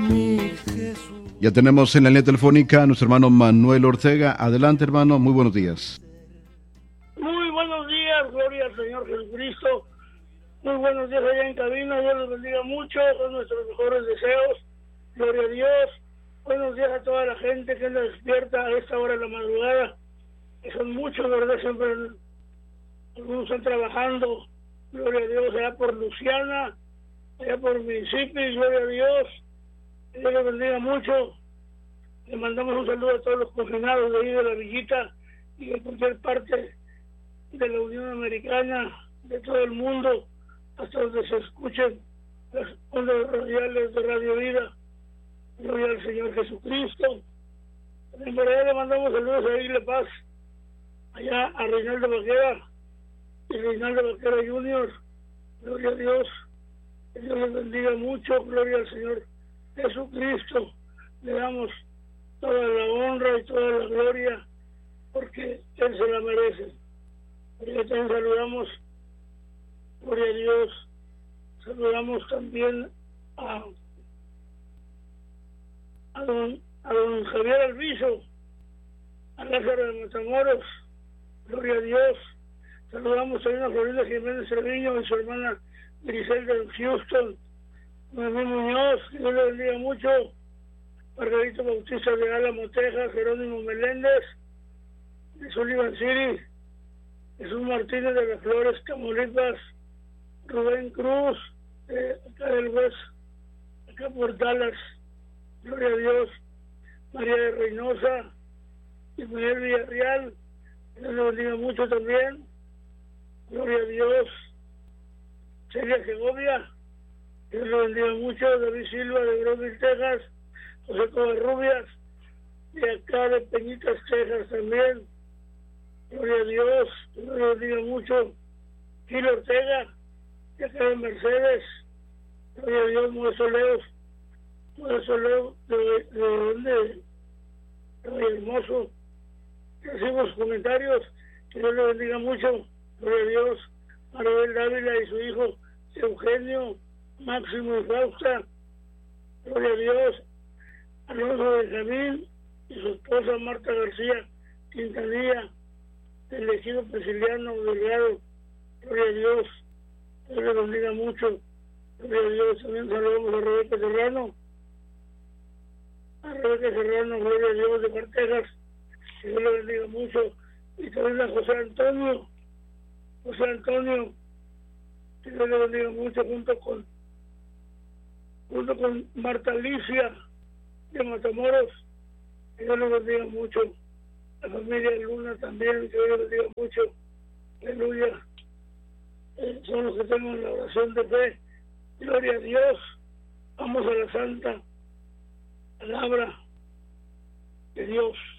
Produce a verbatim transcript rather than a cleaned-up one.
Ya tenemos en la línea telefónica a nuestro hermano Manuel Ortega. Adelante, hermano, muy buenos días. Muy buenos días, gloria al Señor Jesucristo. Muy buenos días allá en cabina, Dios los bendiga mucho, son nuestros mejores deseos, gloria a Dios. Buenos días a toda la gente que anda despierta a esta hora de la madrugada, que son muchos, ¿verdad? Siempre algunos están trabajando, gloria a Dios, allá por Luciana, allá por Mississippi, gloria a Dios. Dios les bendiga mucho. Le mandamos un saludo a todos los confinados de ahí de la Villita y de cualquier parte de la Unión Americana, de todo el mundo, hasta donde se escuchen las ondas radiales de Radio Vida. Gloria al Señor Jesucristo. En verdad le mandamos saludos a Isla Paz, allá a Reinaldo Vaquera y Reinaldo Vaquera junior Gloria a Dios. Que Dios les bendiga mucho. Gloria al Señor Jesucristo. Le damos toda la honra y toda la gloria porque Él se la merece. Y también saludamos, gloria a Dios, saludamos también a, a, don, a don Javier Alviso, a Lázaro de Matamoros, gloria a Dios. Saludamos también a Florinda Jiménez Cerviño y su hermana Griselda en Houston, Noemí Muñoz, que Dios le bendiga mucho, Margarito Bautista de Álamo, Texas, Jerónimo Meléndez, de Sullivan City, Jesús Martínez de las Flores, Tamaulipas, Rubén Cruz, eh, acá del West, acá por Dallas, gloria a Dios, María de Reynosa, Ismael Villarreal, Dios le bendiga mucho también, gloria a Dios, Celia Segovia, Dios le bendiga mucho, David Silva de Brownsville, Texas, José Covarrubias, de acá de Peñitas, Texas también, gloria a Dios, Dios le bendiga mucho, Gil Ortega, de acá de Mercedes, gloria a Dios, Modesto Leos, Modesto Leos, de, de donde, de hermoso, recibimos comentarios, que Dios le bendiga mucho, gloria a Dios, Maribel Dávila y su hijo Eugenio, Máximo y Fausta, gloria a Dios, Alonso Benjamín y su esposa Marta García Quintanilla, del ejido Prisciliano Delgado, gloria a Dios, Dios le bendiga mucho, gloria a Dios. También saludamos a Rebeca Serrano, a Rebeca Serrano, gloria a Dios, de Martejas, que Dios le bendiga mucho, y también a José Antonio, José Antonio, que Dios le bendiga mucho, junto con junto con Marta Alicia de Matamoros, que Dios le bendiga mucho, la familia Luna también, que Dios le bendiga mucho, aleluya. Eh, son los que tengan la oración de fe, gloria a Dios. Vamos a la santa palabra de Dios.